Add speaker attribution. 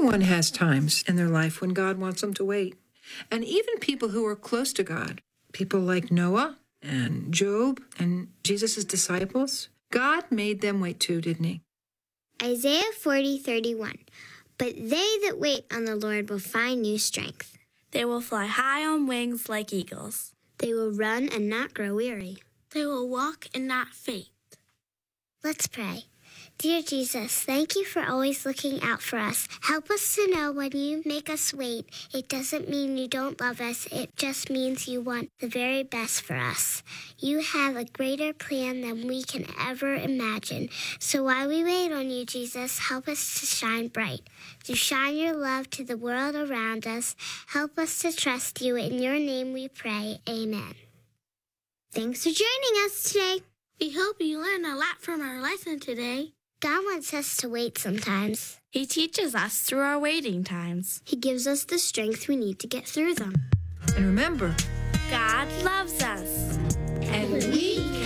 Speaker 1: Everyone has times in their life when God wants them to wait. And even people who are close to God, people like Noah and Job and Jesus' disciples, God made them wait too, didn't he?
Speaker 2: Isaiah 40:31. But they that wait on the Lord will find new strength.
Speaker 3: They will fly high on wings like eagles.
Speaker 2: They will run and not grow weary.
Speaker 3: They will walk and not faint.
Speaker 2: Let's pray. Dear Jesus, thank you for always looking out for us. Help us to know when you make us wait, it doesn't mean you don't love us. It just means you want the very best for us. You have a greater plan than we can ever imagine. So while we wait on you, Jesus, help us to shine bright. To shine your love to the world around us. Help us to trust you. In your name we pray. Amen. Thanks for joining us today.
Speaker 3: We hope you learned a lot from our lesson today.
Speaker 2: God wants us to wait sometimes.
Speaker 3: He teaches us through our waiting times.
Speaker 2: He gives us the strength we need to get through them.
Speaker 1: And remember,
Speaker 3: God loves us.
Speaker 1: and we